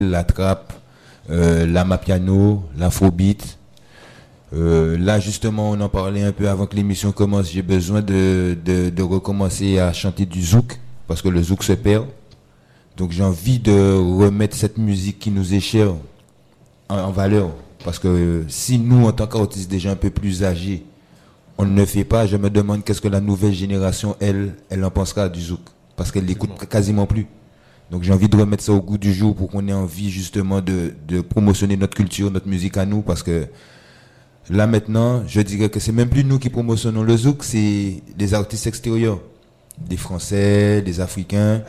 la trap, l'amapiano, l'afrobeat. Là, justement, on en parlait un peu avant que l'émission commence. J'ai besoin de recommencer à chanter du zouk, parce que le zouk se perd. Donc, j'ai envie de remettre cette musique qui nous est chère en valeur. Parce que si nous, en tant qu'artistes déjà un peu plus âgés, on ne le fait pas, je me demande qu'est-ce que la nouvelle génération, elle en pensera du zouk. Parce qu'elle l'écoute quasiment plus. Donc j'ai envie de remettre ça au goût du jour pour qu'on ait envie justement de promotionner notre culture, notre musique à nous. Parce que là maintenant, je dirais que c'est même plus nous qui promotionnons le zouk, c'est les artistes extérieurs. Des Français, des Africains.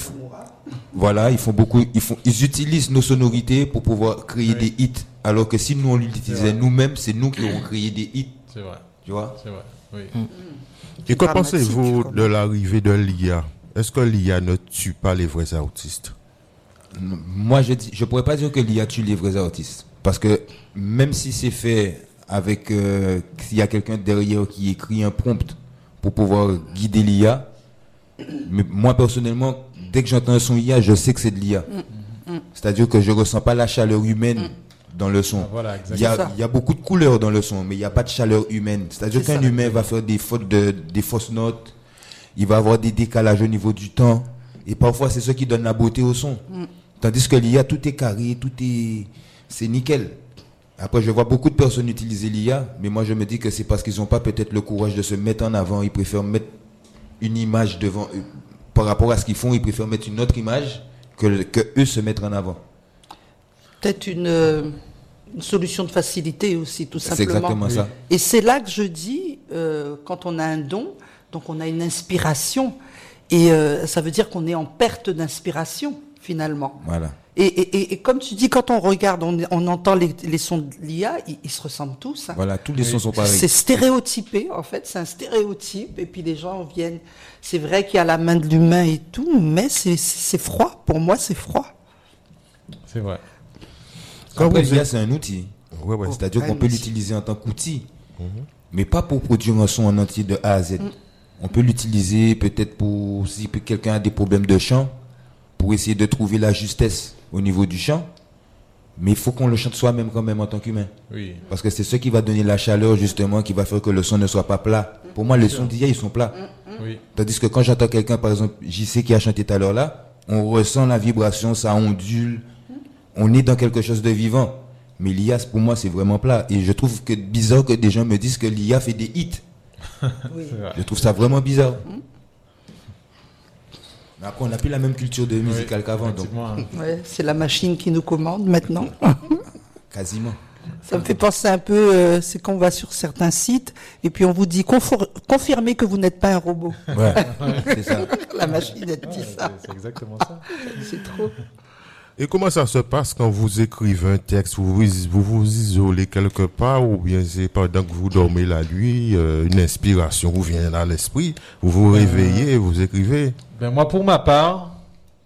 Voilà, ils utilisent nos sonorités pour pouvoir créer des hits. Alors que si nous on l'utilisait nous-mêmes, c'est nous qui aurons créé des hits. C'est vrai. Tu vois? C'est vrai, oui. Et que pensez-vous de l'arrivée de l'IA? Est-ce que l'IA ne tue pas les vrais artistes? Moi, je pourrais pas dire que l'IA tue les vrais artistes. Parce que même si c'est fait avec... s'il y a quelqu'un derrière qui écrit un prompt pour pouvoir guider l'IA, mais moi, personnellement, dès que j'entends un son IA, je sais que c'est de l'IA. C'est-à-dire que je ressens pas la chaleur humaine dans le son. Voilà, il y a beaucoup de couleurs dans le son, mais il n'y a pas de chaleur humaine. C'est-à-dire qu'un humain va faire des fautes des fausses notes, il va avoir des décalages au niveau du temps, et parfois c'est ce qui donne la beauté au son. Tandis que l'IA, tout est carré, c'est nickel. Après, je vois beaucoup de personnes utiliser l'IA, mais moi je me dis que c'est parce qu'ils n'ont pas peut-être le courage de se mettre en avant, ils préfèrent mettre une image devant eux. Par rapport à ce qu'ils font, ils préfèrent mettre une autre image que eux se mettre en avant. Peut-être une solution de facilité aussi, tout simplement. C'est exactement ça. Et c'est là que je dis, quand on a un don, donc on a une inspiration, et ça veut dire qu'on est en perte d'inspiration, finalement. Voilà. Et comme tu dis, quand on regarde, on entend les sons de l'IA, ils se ressemblent tous. Hein. Voilà, tous les sons sont pareils. C'est stéréotypé, en fait, c'est un stéréotype, et puis les gens viennent... C'est vrai qu'il y a la main de l'humain et tout, mais c'est froid. Pour moi, c'est froid. C'est vrai. Après, l'IA, c'est un outil. Ouais. C'est-à-dire qu'on peut l'utiliser en tant qu'outil, mais pas pour produire un son en entier de A à Z. On peut l'utiliser peut-être pour, si quelqu'un a des problèmes de chant, pour essayer de trouver la justesse au niveau du chant, mais il faut qu'on le chante soi-même quand même en tant qu'humain. Oui. Parce que c'est ce qui va donner la chaleur justement, qui va faire que le son ne soit pas plat. Pour moi, les sons d'IA, ils sont plats. Oui. Tandis que quand j'entends quelqu'un, par exemple, JC qui a chanté tout à l'heure là, on ressent la vibration, ça ondule, on est dans quelque chose de vivant. Mais l'IA, pour moi, c'est vraiment plat. Et je trouve que bizarre que des gens me disent que l'IA fait des hits. Oui. Je trouve ça vraiment bizarre. Mais après, on n'a plus la même culture de musicale qu'avant, donc Ouais, c'est la machine qui nous commande maintenant. quasiment. Ça me fait penser un peu, c'est qu'on va sur certains sites et puis on vous dit confirmez que vous n'êtes pas un robot. Ouais, c'est ça. La machine, elle dit ça. C'est exactement ça. C'est trop. Et comment ça se passe quand vous écrivez un texte? Vous vous isolez quelque part ou bien c'est pendant que vous dormez la nuit, une inspiration vous vient à l'esprit, vous vous réveillez, vous écrivez? Moi, pour ma part,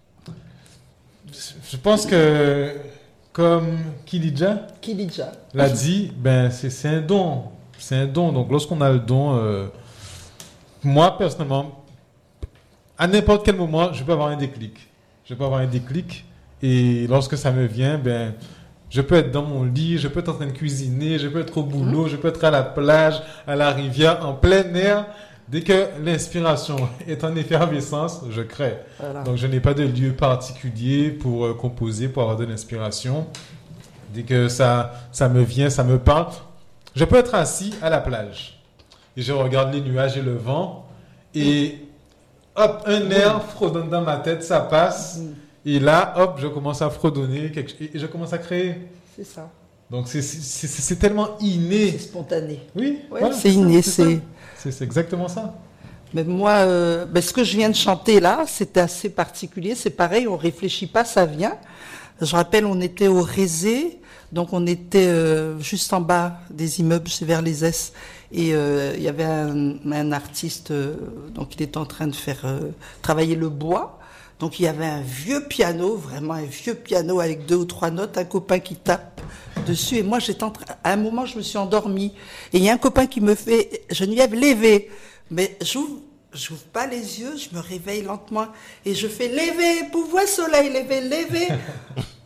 je pense que, comme Kilidja l'a dit, c'est un don. C'est un don. Donc, lorsqu'on a le don, moi, personnellement, à n'importe quel moment, je peux avoir un déclic. Et lorsque ça me vient, je peux être dans mon lit, je peux être en train de cuisiner, je peux être au boulot, je peux être à la plage, à la rivière, en plein air. Dès que l'inspiration est en effervescence, je crée. Voilà. Donc, je n'ai pas de lieu particulier pour composer, pour avoir de l'inspiration. Dès que ça me vient, ça me parle. Je peux être assis à la plage et je regarde les nuages et le vent et hop, un air fredonne dans ma tête, ça passe. Et là, hop, je commence à fredonner et je commence à créer. C'est ça. Donc, c'est tellement inné. C'est spontané. Oui, Ouais, voilà, c'est inné. C'est exactement ça. Mais moi, ce que je viens de chanter là, c'était assez particulier. C'est pareil, on réfléchit pas, ça vient. Je rappelle, on était au Rézé, donc on était juste en bas des immeubles, c'est vers les S. Et il y avait un artiste, donc il était en train de faire travailler le bois. Donc il y avait un vieux piano, vraiment un vieux piano avec 2 ou 3 notes, un copain qui tape dessus. Et moi, à un moment, je me suis endormie. Et il y a un copain qui me fait, Geneviève, levez. Mais j'ouvre pas les yeux, je me réveille lentement. Et je fais, levez, pouvoir soleil, levez.